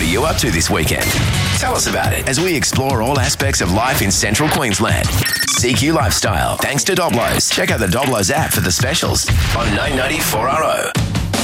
you up to this weekend? Tell us about it as we explore all aspects of life in central Queensland. CQ Lifestyle, thanks to Doblos. Check out the Doblos app for the specials on 990 4RO.